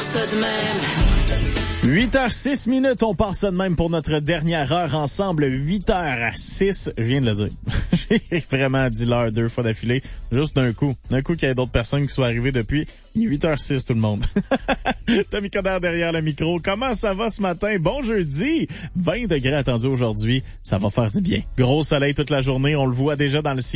ça de même. 8h06, on part ça de même pour notre dernière heure ensemble. 8h06, je viens de le dire. J'ai vraiment dit l'heure 2 fois d'affilée, juste d'un coup. D'un coup qu'il y a d'autres personnes qui sont arrivées depuis. Il est 8h06 tout le monde. Tommy Coderre derrière le micro. Comment ça va ce matin? Bon jeudi! 20 degrés attendus aujourd'hui. Ça va faire du bien. Gros soleil toute la journée. On le voit déjà dans le ciel.